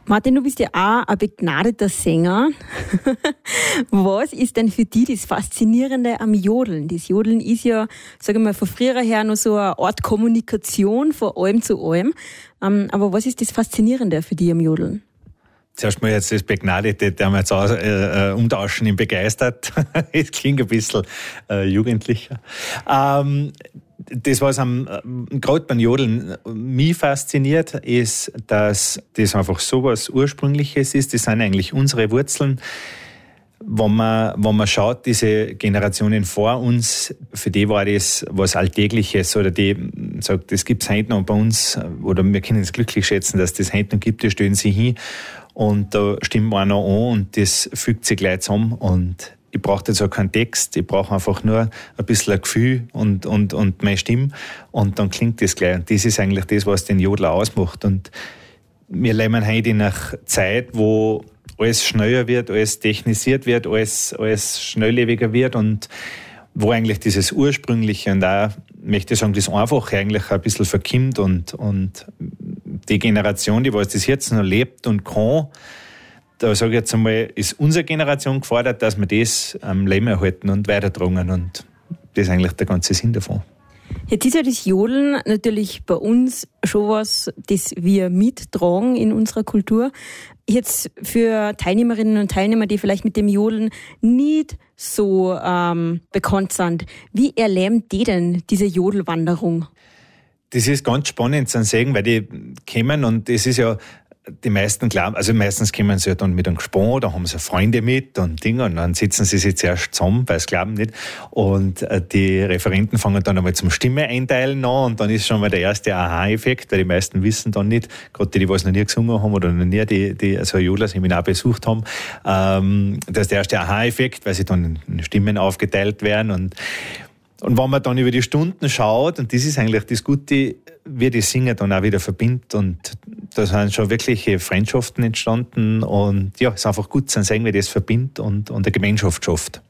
Martin, du bist ja auch ein begnadeter Sänger. Was ist denn für dich das Faszinierende am Jodeln? Das Jodeln ist ja, sage ich mal, von früher her noch so eine Art Kommunikation von allem zu allem. Aber was ist das Faszinierende für dich am Jodeln? Zuerst mal jetzt das Begnadete, der wir jetzt umtauschen, ihn begeistert. Es klingt ein bisschen jugendlicher. Das, was gerade beim Jodeln mich fasziniert, ist, dass das einfach so was Ursprüngliches ist. Das sind eigentlich unsere Wurzeln. Wenn man schaut, diese Generationen vor uns, für die war das was Alltägliches, oder die sagt, das gibt es heute noch bei uns, oder wir können es glücklich schätzen, dass das heute noch gibt, die stellen sich hin und da stimmen wir auch noch an und das fügt sich gleich zusammen. Und ich brauche jetzt auch keinen Text, ich brauche einfach nur ein bisschen ein Gefühl und meine Stimme und dann klingt das gleich. Und das ist eigentlich das, was den Jodler ausmacht. Und wir leben heute in einer Zeit, wo alles schneller wird, alles technisiert wird, alles schnelllebiger wird und wo eigentlich dieses Ursprüngliche und auch, möchte ich sagen, das Einfache eigentlich ein bisschen verkimmt und die Generation, die was das jetzt noch lebt und kann, da sage ich jetzt einmal, ist unsere Generation gefordert, dass wir das am Leben erhalten und weitertragen. Und das ist eigentlich der ganze Sinn davon. Jetzt ist ja das Jodeln natürlich bei uns schon was, das wir mittragen in unserer Kultur. Jetzt für Teilnehmerinnen und Teilnehmer, die vielleicht mit dem Jodeln nicht so bekannt sind, wie erleben die denn diese Jodelwanderung? Das ist ganz spannend zu sehen, weil die kommen und es ist ja, die meisten glauben, also meistens kommen sie ja dann mit einem Gespann, da haben sie Freunde mit und Dinge und dann sitzen sie sich zuerst zusammen, weil sie glauben nicht. Und die Referenten fangen dann einmal zum Stimme einteilen an und dann ist schon mal der erste Aha-Effekt, weil die meisten wissen dann nicht, gerade die was noch nie gesungen haben oder noch nie die also ein Jodler-Seminar besucht haben, das ist der erste Aha-Effekt, weil sie dann in Stimmen aufgeteilt werden und wenn man dann über die Stunden schaut, und das ist eigentlich das Gute, wie die Singer dann auch wieder verbindet und da sind schon wirkliche Freundschaften entstanden und ja, es ist einfach gut zu sehen, wie das verbindet und eine Gemeinschaft schafft.